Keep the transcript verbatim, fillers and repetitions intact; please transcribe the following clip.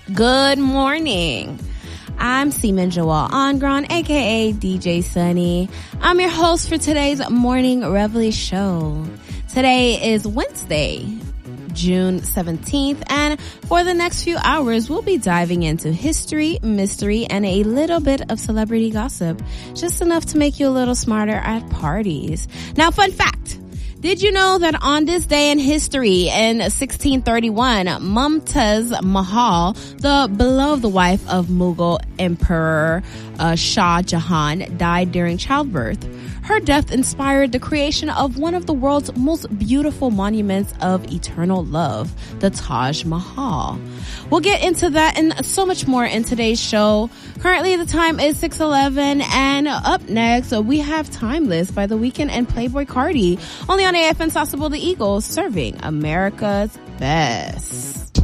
Good morning. I'm Seaman Joelle Ongron, aka D J Sunny. I'm your host for today's Morning Reveille show. Today is Wednesday, June seventeenth, and for the next few hours, we'll be diving into history, mystery, and a little bit of celebrity gossip. Just enough to make you a little smarter at parties. Now, fun fact. Did you know that on this day in history, in sixteen thirty-one, Mumtaz Mahal, the beloved wife of Mughal Emperor uh, Shah Jahan, died during childbirth? Her death inspired the creation of one of the world's most beautiful monuments of eternal love, the Taj Mahal. We'll get into that and so much more in today's show. Currently, the time is six eleven, and up next, we have Timeless by The Weeknd and Playboi Carti, only on A F N Sauceable The Eagles, serving America's best.